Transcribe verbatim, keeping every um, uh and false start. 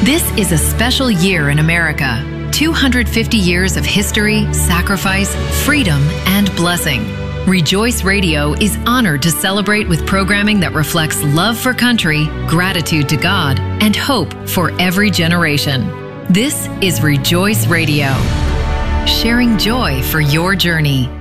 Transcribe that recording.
This is a special year in America. two hundred fifty years of history, sacrifice, freedom, and blessing. Rejoice Radio is honored to celebrate with programming that reflects love for country, gratitude to God, and hope for every generation. This is Rejoice Radio, sharing joy for your journey.